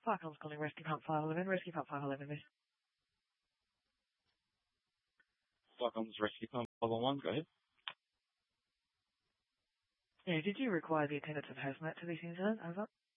Falcon's calling Rescue Pump 511. Rescue Pump 511, miss. Falcon's Rescue Pump 511, go ahead. Yeah, did you require the attendance of hazmat to this incident? Over.